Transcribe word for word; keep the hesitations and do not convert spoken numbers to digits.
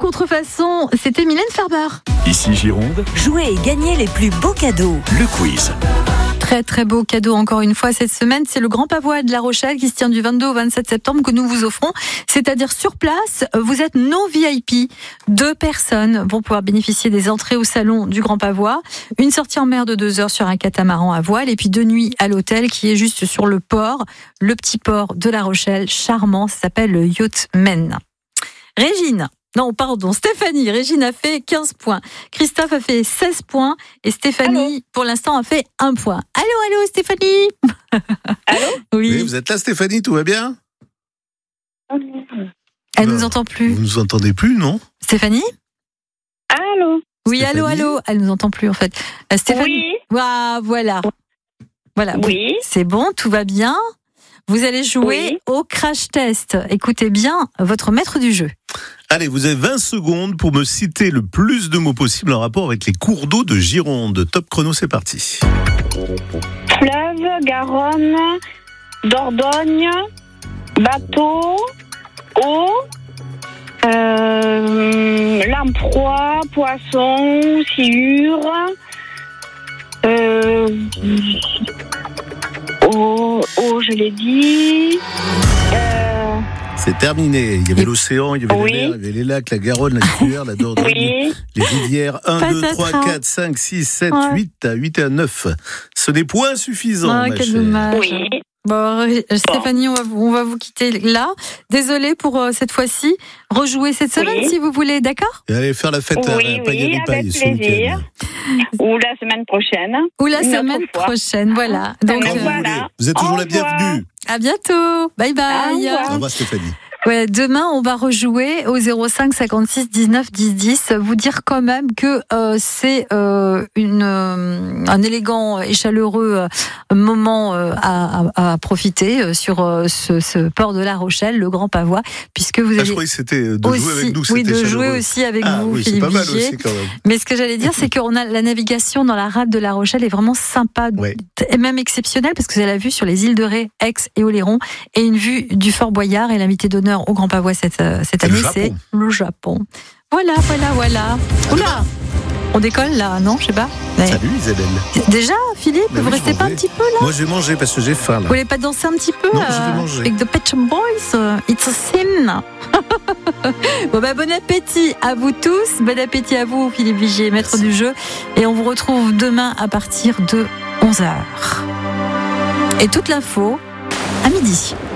contrefaçon, c'était Mylène Farmer. Ici Gironde, Jouez et gagnez les plus beaux cadeaux. le quiz. Très très beau cadeau encore une fois cette semaine, c'est le Grand Pavois de La Rochelle qui se tient du vingt-deux au vingt-sept septembre que nous vous offrons, c'est-à-dire sur place, vous êtes non V I P, deux personnes vont pouvoir bénéficier des entrées au salon du Grand Pavois, une sortie en mer de deux heures sur un catamaran à voile et puis deux nuits à l'hôtel qui est juste sur le port, le petit port de La Rochelle, charmant, ça s'appelle le Yachtman. Régine Non, pardon, Stéphanie. Régine a fait quinze points. Christophe a fait seize points. Et Stéphanie, allô, pour l'instant, a fait un point. Allô, allô, Stéphanie. Allô Oui. Oui, vous êtes là, Stéphanie, tout va bien? Elle ne bah, nous entend plus. Vous nous entendez plus, non? Stéphanie? Allô Oui, Stéphanie, allô, allô. Elle nous entend plus, en fait. Euh, Stéphanie. Oui. Ah, voilà. Voilà. Oui. C'est bon, tout va bien. Vous allez jouer Oui. au crash test. Écoutez bien votre maître du jeu. Allez, vous avez vingt secondes pour me citer le plus de mots possible en rapport avec les cours d'eau de Gironde. Top chrono, c'est parti. Fleuve, Garonne, Dordogne, bateau, eau, euh, lamproie, poisson, sciure, euh, eau, eau, je l'ai dit. Euh, C'est terminé. Il y avait Et- l'océan, il y avait Oui. la mer, il y avait les lacs, la Garonne, la Sueur, la Dordogne, oui. les rivières. un, deux, Patatras. trois, quatre, cinq, six, sept, Ouais. huit, à huit et à neuf. Ce n'est point suffisant, Ah, ma quel chère. dommage. Oui. Bon, Ré- Stéphanie, on va, vous, on va vous quitter là. Désolée pour euh, cette fois-ci. Rejouer cette semaine Oui. si vous voulez, d'accord? Et allez faire la fête Oui, à oui, Paille-Ripaille avec ce week-end. plaisir. Ou la semaine prochaine. Ou la Une autre semaine fois. prochaine, voilà. Ça Donc, me Quand euh, vous voilà. voulez. Vous êtes toujours Au la revoir. bienvenue. à bientôt. Bye Au bye. revoir. Au revoir, Stéphanie. Ouais, demain, on va rejouer au zéro cinq cinquante-six dix-neuf dix dix. Vous dire quand même que euh, c'est euh, une, euh, un élégant et chaleureux euh, moment euh, à, à, à profiter euh, sur euh, ce, ce port de La Rochelle, le Grand Pavois, puisque vous Ah, je avez croyais que c'était de aussi, jouer avec nous. oui, c'était de jouer chaleureux. aussi avec Ah vous, oui, c'est Philippe pas mal Vigier. aussi quand même. Mais ce que j'allais dire, c'est qu'on a la navigation dans la rade de La Rochelle est vraiment sympa, Ouais. et même exceptionnelle, parce que vous avez la vue sur les îles de Ré, Aix et Oléron, et une vue du Fort Boyard. Et l'invité d'honneur au Grand Pavois cette, euh, cette C'est le année, Japon. c'est le Japon. Voilà, voilà, voilà. Oula, on décolle là, non? Je sais pas. Mais- Salut Isabelle. Déjà, Philippe, Mais vous oui, restez je pas m'en un vais. petit peu là? Moi j'ai mangé parce que j'ai faim là. Vous voulez pas danser un petit peu Non, je vais manger. avec The Pet Shop Boys? euh, It's a sin. Bon bah bon appétit à vous tous, bon appétit à vous Philippe Vigier, maître Merci. du jeu, et on vous retrouve demain à partir de onze heures. Et toute l'info à midi.